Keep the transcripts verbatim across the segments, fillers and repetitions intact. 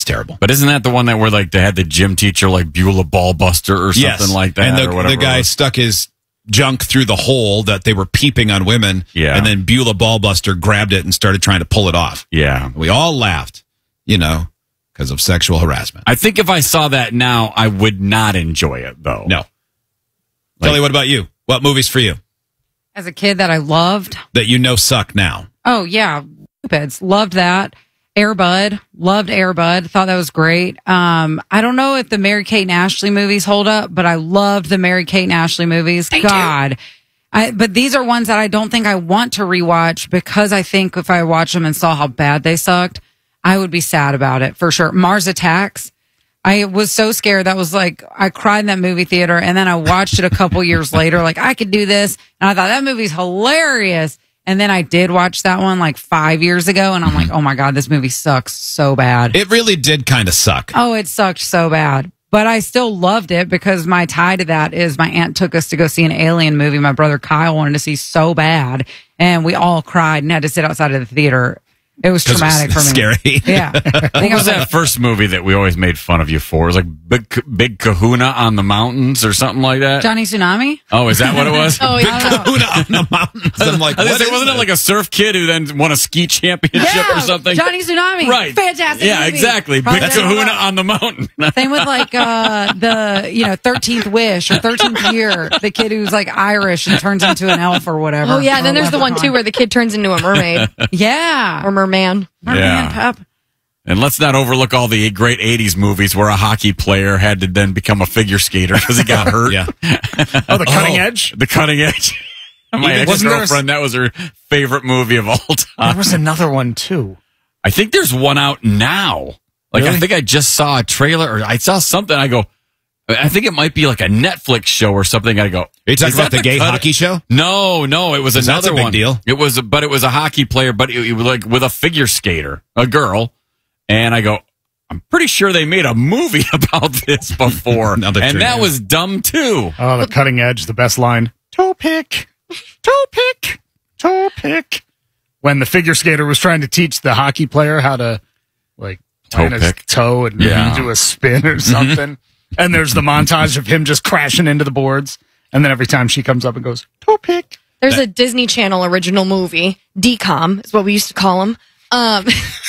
It's terrible. But isn't that the one that where like they had the gym teacher like Beulah Ballbuster or something yes. like that? And the, or whatever the guy stuck his junk through the hole that they were peeping on women. Yeah. And then Beulah Ballbuster grabbed it and started trying to pull it off. Yeah. We all laughed, you know, because of sexual harassment. I think if I saw that now, I would not enjoy it, though. No. Like, Kelly, what about you? What movies for you As a kid that I loved. that you know suck now? Oh, yeah. Stupids. Loved that. Air Bud. Loved Air Bud. Thought that was great. Um, I don't know if the Mary-Kate and Ashley movies hold up, but I loved the Mary-Kate and Ashley movies. Thank God. I, but these are ones that I don't think I want to rewatch because I think if I watched them and saw how bad they sucked, I would be sad about it for sure. Mars Attacks. I was so scared. That was like, I cried in that movie theater and then I watched it a couple years later. Like, I could do this. And I thought that movie's hilarious. And then I did watch that one like five years ago, and I'm like, oh my God, this movie sucks so bad. It really did kind of suck. Oh, it sucked so bad. But I still loved it because my tie to that is my aunt took us to go see an Alien movie. My brother Kyle wanted to see so bad, and we all cried and had to sit outside of the theater. It was traumatic it was for me. Scary. Yeah. I What think I was was like, that first movie that we always made fun of you for? It was like Big, Big Kahuna on the Mountains or something like that? Johnny Tsunami? Oh, is that what it was? Oh, Big yeah. Kahuna on the mountains. I'm like, I was what gonna say, is wasn't this? it like a surf kid who then won a ski championship Yeah, or something? Johnny Tsunami. Right. Fantastic Yeah, movie. exactly. Probably Big never Kahuna watched. on the mountain. Same with like uh the you know thirteenth Wish or thirteenth Year, the kid who's like Irish and turns into an elf or whatever. Oh, yeah. And then Or there's the one, leprechaun. too, where the kid turns into a mermaid Yeah. or merman. Merman Yeah. Pup. And let's not overlook all the great eighties movies where a hockey player had to then become a figure skater because he got hurt. Yeah. Oh, the cutting Oh. edge? The Cutting Edge. My Even- wasn't there a- ex-girlfriend, that was her favorite movie of all time. There was another one, too. I think there's one out now. Like, I Really? think I just saw a trailer or I saw something. I go, I think it might be like a Netflix show or something. I go, Are you talking is about that the gay Cut- hockey show? No, no, it was 'Cause that's another a big one. deal. It was, but it was a hockey player, but it, it was like with a figure skater, a girl. And I go, I'm pretty sure they made a movie about this before. Another and true. that was dumb too. Oh, the cutting edge, the best line. Toe pick, toe pick, toe pick. When the figure skater was trying to teach the hockey player how to, like, plant his pick. toe and Yeah. do a spin or something. And there's the montage of him just crashing into the boards. And then every time she comes up and goes, toe pick. There's a Disney Channel original movie, D COM is what we used to call them. Um,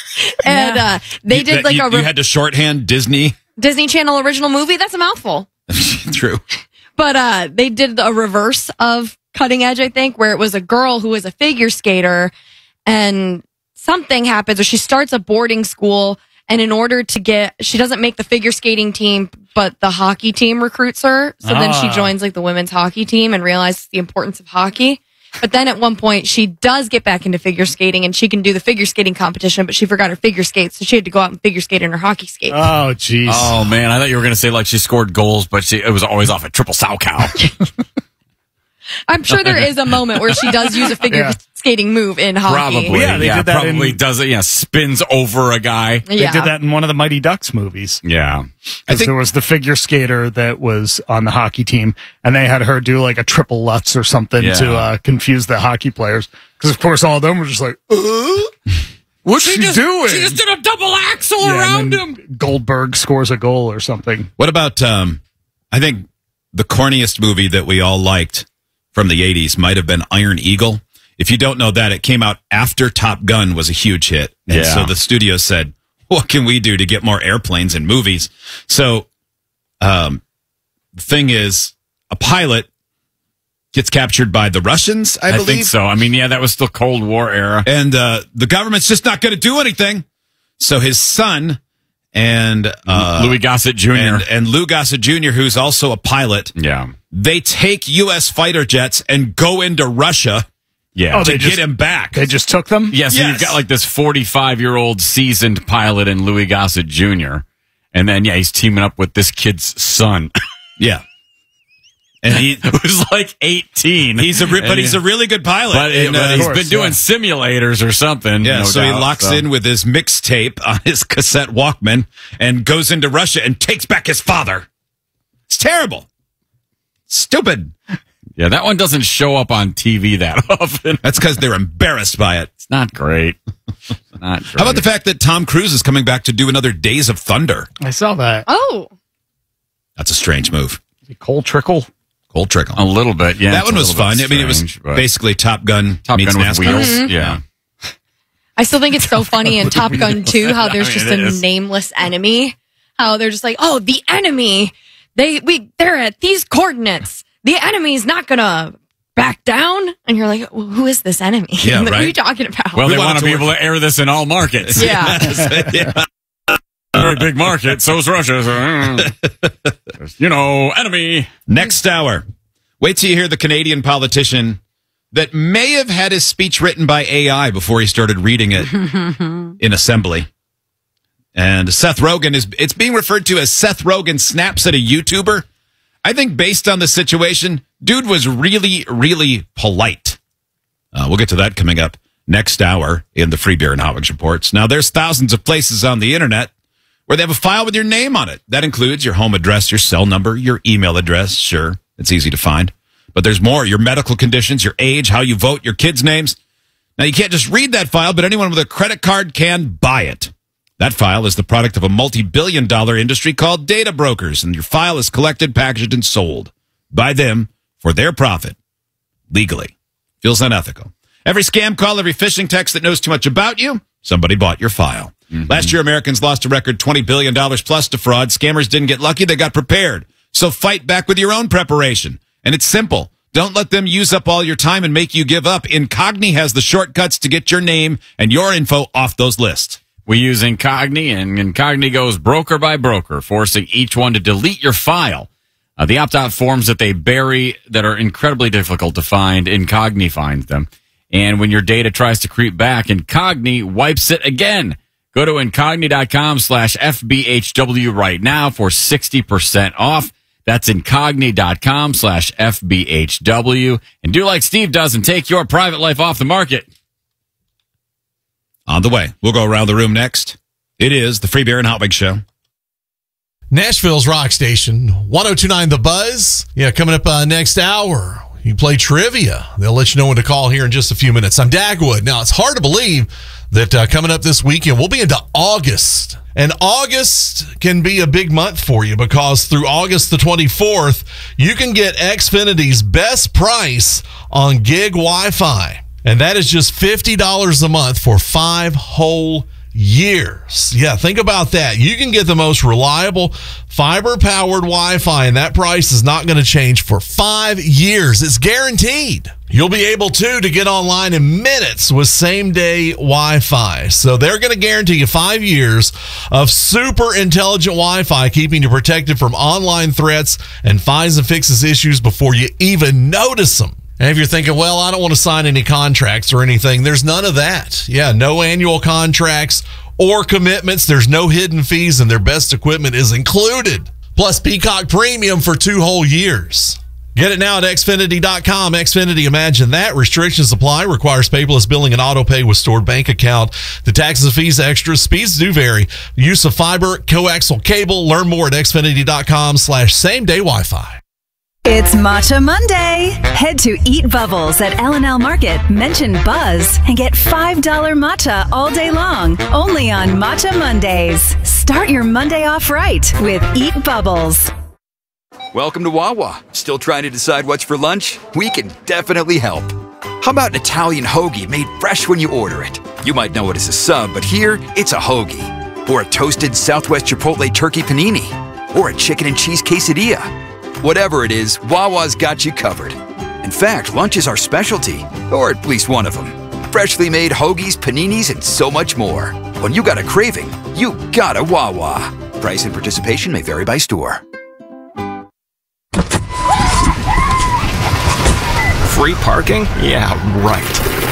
and Yeah. uh, they You- did that like you, a you re- had to shorthand Disney. Disney Channel original movie. That's a mouthful. True. But uh, they did a reverse of Cutting Edge, I think, where it was a girl who was a figure skater and something happens or she starts a boarding school. And in order to get, she doesn't make the figure skating team, but the hockey team recruits her. So then she Ah. joins like the women's hockey team and realizes the importance of hockey. But then at one point she does get back into figure skating and she can do the figure skating competition, but she forgot her figure skates. So she had to go out and figure skate in her hockey skates. Oh, jeez. Oh man, I thought you were going to say like she scored goals, but she, it was always off a triple sow cow. I'm sure there is a moment where she does use a figure Yeah. skating move in hockey. Probably. Yeah, they yeah, did that probably in- does it. Yeah, spins over a guy. They Yeah. did that in one of the Mighty Ducks movies. Yeah. I Because think there was the figure skater that was on the hockey team, and they had her do like a triple Lutz or something Yeah. to uh, confuse the hockey players. Because of course, all of them were just like, uh, "What's she, just, doing?" She just did a double axle Yeah, and around then him. Goldberg scores a goal or something. What about, um, I think the corniest movie that we all liked from the eighties might have been Iron Eagle. If you don't know that, it came out after Top Gun was a huge hit. And Yeah. so the studio said, what can we do to get more airplanes in movies? So, um, the thing is, a pilot gets captured by the Russians, I, I believe. think so. I mean, yeah, that was still Cold War era. And uh, the government's just not going to do anything. So his son and uh, Louis Gossett Junior and, and Lou Gossett Junior, who's also a pilot, yeah. they take U S fighter jets and go into Russia Yeah. Oh, to they get just- him back. They just took them. Yeah, so Yes. you've got like this forty-five-year-old seasoned pilot in Louis Gossett Junior And then, yeah, he's teaming up with this kid's son, Yeah. And he who's like eighteen. he's a re- but And- he's a really good pilot. But, and, but uh, he's course, been doing yeah. simulators or something. yeah, no so he doubt, locks so. in with his mixtape on his cassette Walkman and goes into Russia and takes back his father. It's terrible. Stupid. Yeah, that one doesn't show up on T V that often. That's because they're embarrassed by it. It's not great. Not great. How about the fact that Tom Cruise is coming back to do another Days of Thunder? I saw that. Oh, That's a strange move. Cole Trickle. Cole Trickle. A little bit, yeah. that it's one a was little fun. bit I mean, it was strange, but- basically Top Gun Top meets Gun with NASCAR. wheels. Mhm. Yeah. I still think it's so funny in Top Gun two how there's I mean, just it a is. nameless enemy. How they're just like, oh, the enemy. They we they're at these coordinates. The enemy's not gonna back down. And you're like, well, who is this enemy? Yeah, What are you right. talking about? Well, We they want want it to to be able to air this in all markets. yeah. Yeah. Very big market. So is Russia. So, uh, you know, enemy. Next hour, wait till you hear the Canadian politician that may have had his speech written by A I before he started reading it in assembly. And Seth Rogen is, it's being referred to as Seth Rogen snaps at a YouTuber. I think based on the situation, dude was really, really polite. Uh, we'll get to that coming up next hour in the Free Beer and Hot Wings Reports. Now, there's thousands of places on the internet where they have a file with your name on it. That includes your home address, your cell number, your email address. Sure, it's easy to find. But there's more. Your medical conditions, your age, how you vote, your kids' names. Now, you can't just read that file, but anyone with a credit card can buy it. That file is the product of a multi-billion dollar industry called data brokers, and your file is collected, packaged, and sold by them for their profit, legally. Feels unethical. Every scam call, every phishing text that knows too much about you, somebody bought your file. Mm-hmm. Last year, Americans lost a record twenty billion dollars plus to fraud. Scammers didn't get lucky. They got prepared. So fight back with your own preparation. And it's simple. Don't let them use up all your time and make you give up. Incogni has the shortcuts to get your name and your info off those lists. We use Incogni, and Incogni goes broker by broker, forcing each one to delete your file. Uh, the opt-out forms that they bury that are incredibly difficult to find, Incogni finds them. And when your data tries to creep back, Incogni wipes it again. Go to Incogni.com slash FBHW right now for sixty percent off. That's Incogni.com slash FBHW. And do like Steve does and take your private life off the market. On the way, we'll go around the room next. It is the Free Beer and Hot Wings Show. Nashville's rock station, one oh two point nine The Buzz. Yeah, coming up uh, next hour, you play trivia. They'll let you know when to call here in just a few minutes. I'm Dagwood. Now, it's hard to believe that uh, coming up this weekend, we'll be into August. And August can be a big month for you because through August the twenty-fourth, you can get Xfinity's best price on gig Wi-Fi. And that is just fifty dollars a month for five whole years. Yeah, think about that. You can get the most reliable fiber-powered Wi-Fi, and that price is not going to change for five years. It's guaranteed. You'll be able, too, to get online in minutes with same-day Wi-Fi. So they're going to guarantee you five years of super intelligent Wi-Fi, keeping you protected from online threats and finds and fixes issues before you even notice them. And if you're thinking, well, I don't want to sign any contracts or anything, there's none of that. Yeah, no annual contracts or commitments. There's no hidden fees, and their best equipment is included. Plus Peacock Premium for two whole years. Get it now at Xfinity dot com. Xfinity, imagine that. Restrictions apply. Requires paperless billing and auto pay with stored bank account. The taxes and fees extras. Speeds do vary. Use of fiber, coaxial cable. Learn more at Xfinity dot com slash same day Wi-Fi. It's Matcha Monday. Head to Eat Bubbles at L and L Market, mention Buzz, and get five dollars matcha all day long. Only on Matcha Mondays. Start your Monday off right with Eat Bubbles. Welcome to Wawa. Still trying to decide what's for lunch? We can definitely help. How about an Italian hoagie made fresh when you order it? You might know it as a sub, but here, it's a hoagie. Or a toasted Southwest Chipotle turkey panini. Or a chicken and cheese quesadilla. Whatever it is, Wawa's got you covered. In fact, lunch is our specialty, or at least one of them. Freshly made hoagies, paninis, and so much more. When you got a craving, you got a Wawa. Price and participation may vary by store. Free parking? Yeah, right.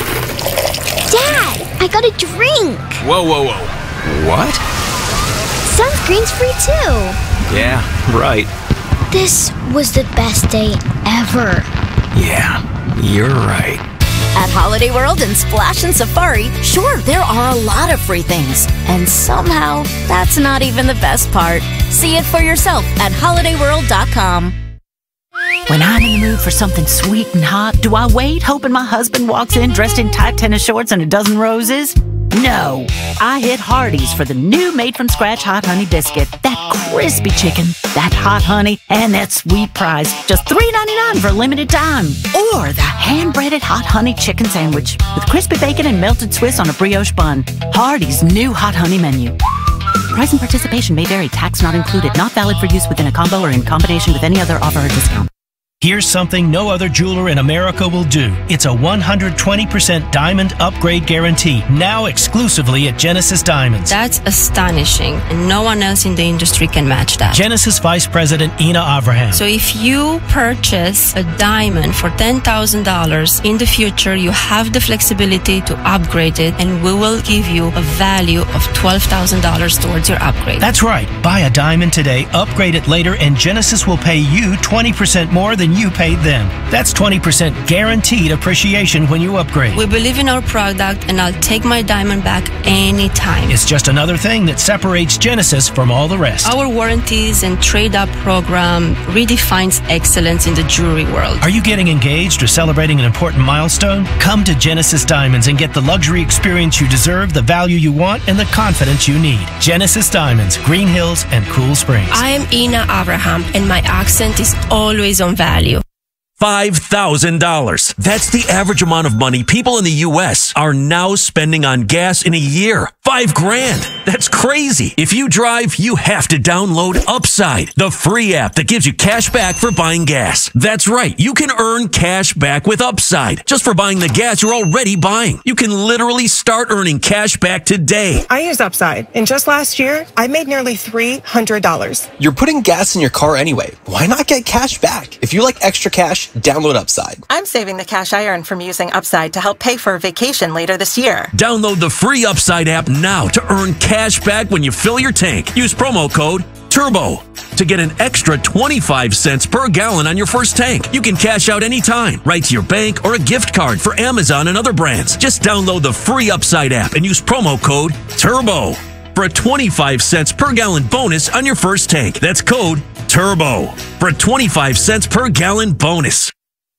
Dad, I got a drink. Whoa, whoa, whoa. What? Sunscreen's free too. Yeah, right. This was the best day ever. Yeah, you're right. At Holiday World and Splash and Safari, sure, there are a lot of free things. And somehow, that's not even the best part. See it for yourself at holiday world dot com. When I'm in the mood for something sweet and hot, do I wait hoping my husband walks in dressed in tight tennis shorts and a dozen roses? No. I hit Hardee's for the new made-from-scratch Hot Honey Biscuit. That crispy chicken, that hot honey, and that sweet price. Just three ninety-nine for a limited time. Or the hand-breaded Hot Honey Chicken Sandwich with crispy bacon and melted Swiss on a brioche bun. Hardee's new Hot Honey menu. Price and participation may vary. Tax not included. Not valid for use within a combo or in combination with any other offer or discount. Here's something no other jeweler in America will do. It's a one hundred twenty percent diamond upgrade guarantee, now exclusively at Genesis Diamonds. That's astonishing, and no one else in the industry can match that. Genesis Vice President Ina Avraham. So if you purchase a diamond for ten thousand dollars in the future, you have the flexibility to upgrade it, and we will give you a value of twelve thousand dollars towards your upgrade. That's right. Buy a diamond today, upgrade it later, and Genesis will pay you twenty percent more than you paid them. That's twenty percent guaranteed appreciation when you upgrade. We believe in our product, and I'll take my diamond back anytime. It's just another thing that separates Genesis from all the rest. Our warranties and trade-up program redefines excellence in the jewelry world. Are you getting engaged or celebrating an important milestone? Come to Genesis Diamonds and get the luxury experience you deserve, the value you want, and the confidence you need. Genesis Diamonds, Green Hills, and Cool Springs. I am Ina Avraham, and my accent is always on value. five thousand dollars. That's the average amount of money people in the U S are now spending on gas in a year. Five grand. That's crazy. If you drive, you have to download Upside, the free app that gives you cash back for buying gas. That's right. You can earn cash back with Upside just for buying the gas you're already buying. You can literally start earning cash back today. I use Upside, and just last year, I made nearly three hundred dollars. You're putting gas in your car anyway. Why not get cash back? If you like extra cash, download Upside. I'm saving the cash I earn from using Upside to help pay for a vacation later this year. Download the free Upside app now to earn cash back when you fill your tank. Use promo code TURBO to get an extra twenty-five cents per gallon on your first tank. You can cash out anytime, right to your bank or a gift card for Amazon and other brands. Just download the free Upside app and use promo code TURBO for a twenty-five cents per gallon bonus on your first tank. That's code TURBO for a twenty-five cents per gallon bonus.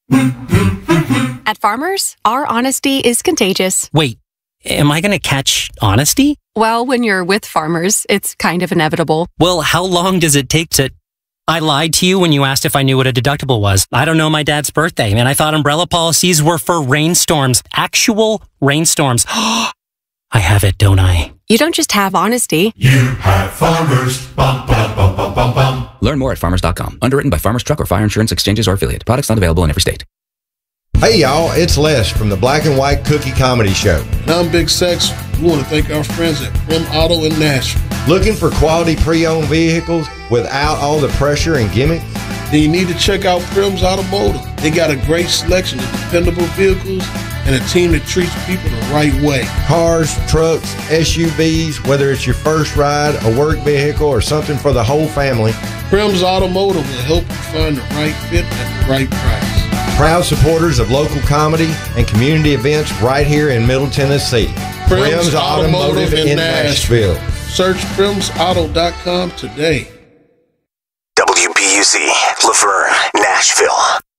At Farmers, our honesty is contagious. Wait, am I going to catch honesty? Well, when you're with Farmers, it's kind of inevitable. Well, how long does it take to... I lied to you when you asked if I knew what a deductible was. I don't know my dad's birthday, and I thought umbrella policies were for rainstorms. Actual rainstorms. I have it, don't I? You don't just have honesty. You have Farmers. Bum, bum, bum, bum, bum, bum. Learn more at farmers dot com. Underwritten by Farmers Truck or Fire Insurance Exchanges or Affiliate. Products not available in every state. Hey y'all, it's Les from the Black and White Cookie Comedy Show. And I'm Big Sex. We want to thank our friends at Prim Auto in Nashville. Looking for quality pre-owned vehicles without all the pressure and gimmicks? Then you need to check out Prim's Automotive. They got a great selection of dependable vehicles and a team that treats people the right way. Cars, trucks, S U Vs, whether it's your first ride, a work vehicle, or something for the whole family. Prim's Automotive will help you find the right fit at the right price. Proud supporters of local comedy and community events right here in Middle Tennessee. Prim's, Prim's Automotive, Automotive in, in Nashville. Nashville. Search prims auto dot com today. W B U Z, Laverne, Nashville.